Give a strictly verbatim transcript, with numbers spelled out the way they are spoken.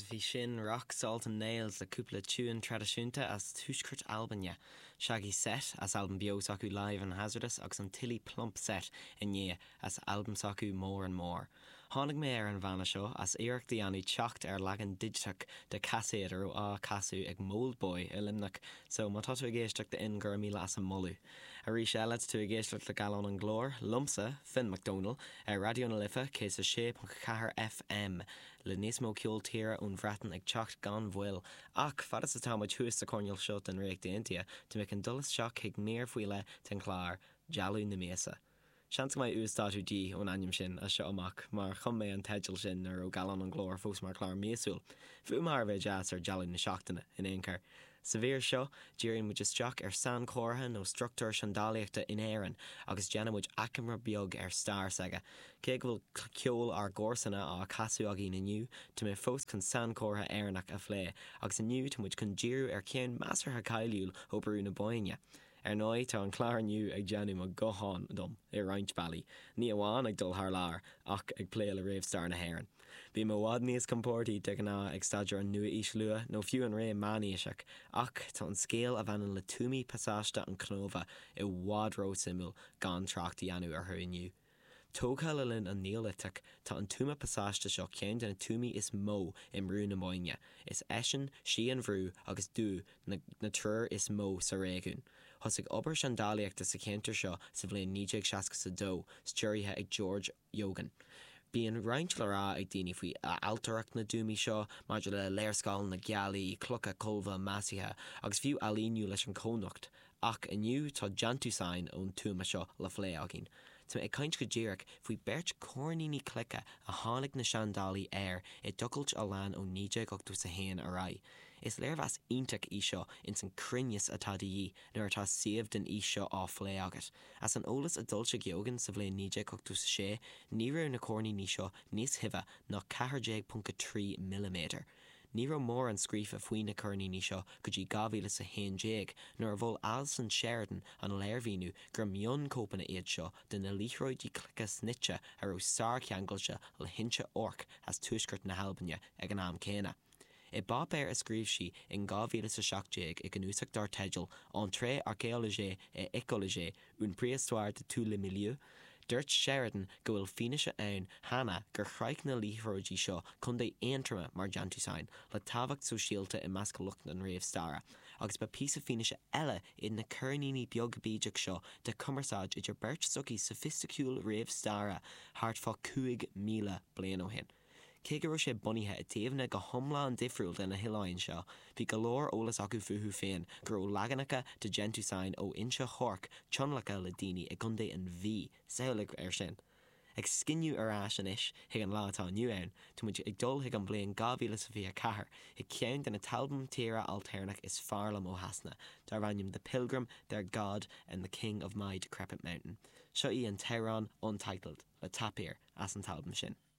bhí sin rock, salt and nails le cúpla tún tradiisiúnta as túiscurt Albania. Shaggy set as album bios acu live and hazardous agus an tilly plump set in ye as albums acu more and more. Hánig mé ar an bhana seo as éireach daoine teacht ar legan digiteach de caséad ar á casú ag Mold Boy i limnach, so má tá tú a géisteach de in gur míle as an molú. A rís eile tú a géisteach le galón an glór, lumsa, Finn McDonald, ar radio na lifa cés a sé Cahar F M, le níos mó ceol tíre ón bhreatan ag teacht gan bhfuil, ach fad is a táid thuas a corneal seo den réic de India, to make an dullas seach ag níor fuile ten chlár, jalú na méasa. Seans mai ústáú dí ón aim sin a seo amach, mar chum mé an teidil sin ar ó galán an glór fós mar chlár méasúil. Fu mar bheith jazz ar jalú na seachtainna in éoncar. Sa bhír seo, dírin muid isteach ar san córatha nó struchtúr seandálaíochta in éireann agus déanam muid acamra beag ar star saga. Cé go bhfuil ceol ar gcórsanna á casú agé inniu, tu mé fós chun san córatha éireannach a phlé, agus inniu tu muid chun díú ar céan measartha cailiúil ó brú na boinne. Ar nói tá an chláir nniu ag déanam a gohan dom i Roint Valley. Ní amháin ag dul thar lár ach ag plé le réamh star na héireann. Bhí mo bhád níos compórtaí de gná ag staidir an nua is lua nó fiú an ré máníiseach, ach tá an scéal a bhanan le túmí pasáiste an cnóva i bhádró simú gan trachtaí anú ar thu inniu. Tógha le linn an níoliteach tá an túma pasáiste seo ceann den túmí is mó im rú na moinne. Is eisian, sí an bhrú agus dú na, na trúr is mó sa réún. Thosig obair seandálaíochta sa céantar seo sa bhléon nídeag seasca sa dó, stúrithe ag George Yogan. Bí an roint le rá ag daoine faoi altarach na dúmí seo, maidir le léirscáil na gealaí, clocha colmha measithe, agus fiú alíniu leis an cónacht, ach inniu tá jantusáin ón túma seo le phlé agin. Tá ag caint go ddíireach faoi beirt córníní clica a tháinig na seandálaí air i dogailt a lean ó nídeag ochta sa héan a rá. Is léirmheas ionteach í seo in san crinneas atá daí nuair atá siomh den í seo á phlé agat. As an ólas a dulse geogan sa bhléon nídeag ochta sa sé, ní raibh na córníní seo níos hithe ná ceathair punk trí milliméter. Ní raibh mór an scrífa faoin na córníní seo go dtí gabhíle sa héan déag, nuair bhfuil Alison Sheridan an léirmhíniu gur mion cópanna iad seo den na líthróidí clica snitse ar ó sár ceangailse le hinse orc as túiscurt na Halbanne ag an am céna. I bá béir a scríb si in gábhíle sa seachtéag ag an úsach dar teidil an tré archéologé e écologé un préhistoire de tout le milieu. Dúirt Sheridan go bhfuil fianaise ann hana gur chraich na líthróidí seo chun é aontrama mar jantusáin le tábhacht sosiálta i measc lucht an réamh stara, agus ba písa fianaise eile in na córníní beag bídeach seo de cumarsáid idir beirt sucí sophisticúil réamh stara thart fá cúig míle bliain ó hin. Cé go raibh sé bunithe i taobhna go thomlá an difriúil den na hiláin seo, bhí go leor ólas acu futhú féin gur ó leaganacha de gentusáin ó inse chorc tionlacha le daoine i gcundé an bhí saolag ar sin. Ag scinniú arás an isis ag an látá nniu ann, tú muid ag dul ag an blion gábhíle sa bhí a cahar, ag ceann den na talbum tíre alternach is fearlam ó hasna, dar bhainnim The Pilgrim, Their God and the King of My Decrepit Mountain. Seo í an Tehran Untitled, le tapír as an talbum sin.